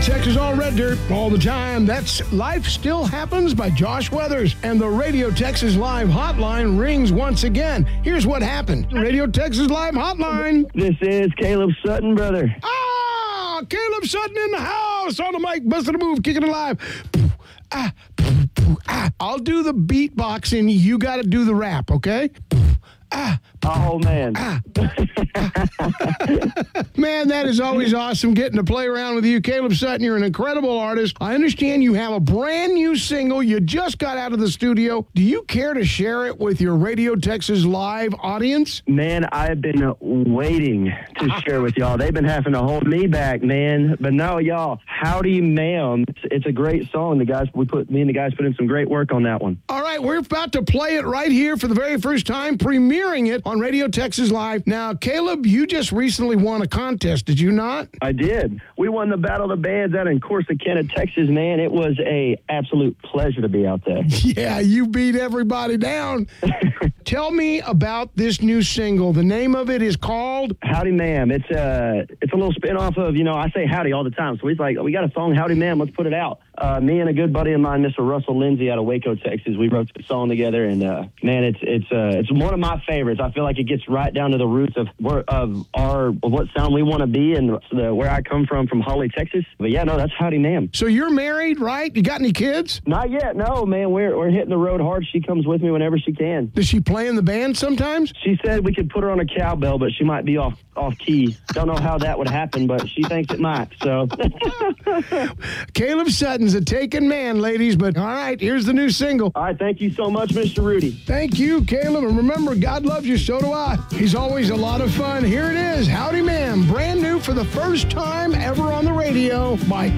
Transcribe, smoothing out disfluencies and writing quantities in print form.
Texas all red dirt all the time. That's Life Still Happens by Josh Weathers. And the Radio Texas Live hotline rings once again. Here's what happened. Radio Texas Live hotline. This is Caleb Sutton, brother. Ah, Caleb Sutton in the house on the mic, busting a move, kicking it live. I'll do the beatboxing. You got to do the rap, okay? Oh, man. Man, that is always awesome getting to play around with you. Caleb Sutton, you're an incredible artist. I understand you have a brand new single. You just got out of the studio. Do you care to share it with your Radio Texas Live audience? Man, I've been waiting to share with y'all. They've been having to hold me back, man. But no, y'all, Howdy Ma'am. It's a great song. Me and the guys put in some great work on that one. All right, we're about to play it right here for the very first time, premiering it on Radio Texas Live. Now, Caleb, you just recently won a contest, did you not? I did. We won the Battle of the Bands out in Corsicana, Texas, man. It was a absolute pleasure to be out there. Yeah, you beat everybody down. Tell me about this new single. The name of it is called Howdy Ma'am. It's a little spin-off of, I say howdy all the time. So he's like, we got a song, Howdy Ma'am, let's put it out. Me and a good buddy of mine, Mr. Russell Lindsay out of Waco, Texas, we wrote the song together, and man, it's one of my favorites. I feel like it gets right down to the roots of what sound we want to be and where I come from Holly, Texas. But yeah, no, that's Howdy Ma'am. So you're married, right? You got any kids? Not yet, no, man. We're hitting the road hard. She comes with me whenever she can. Does she play in the band sometimes? She said we could put her on a cowbell, but she might be off key. Don't know how that would happen, but she thinks it might. So Caleb Sutton's a taken man, ladies, but all right, here's the new single. All right, thank you so much, Mr. Rudy. Thank you, Caleb, and remember, God loves you, so do I. He's always a lot of fun. Here it is, Howdy Ma'am, brand new for the first time ever on the radio by